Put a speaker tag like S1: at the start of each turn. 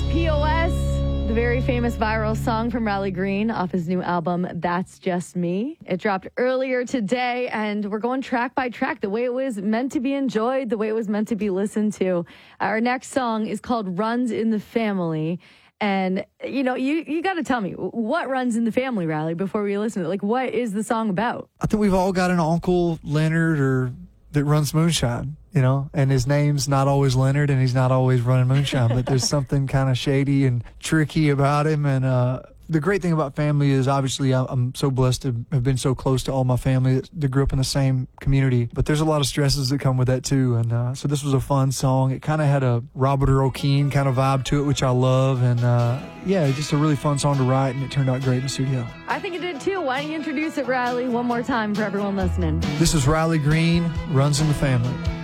S1: POS, the very famous viral song from Riley Green off his new album, That's Just Me. It dropped earlier today, and we're going track by track, the way it was meant to be enjoyed, the way it was meant to be listened to. Our next song is called Runs in the Family. And, you got to tell me, what runs in the family, Riley, before we listen to it? Like, what is the song about?
S2: I think we've all got an Uncle Leonard that runs moonshine, and his name's not always Leonard and he's not always running moonshine, but there's something kind of shady and tricky about him. And the great thing about family is obviously I'm so blessed to have been so close to all my family that grew up in the same community, but there's a lot of stresses that come with that too. And so this was a fun song. It kind of had a Robert Earl Keen kind of vibe to it, which I love. And just a really fun song to write, and it turned out great in the studio.
S1: I think it did too. Why don't you introduce it, Riley, one more time for everyone listening?
S2: This is Riley Green, Runs in the Family.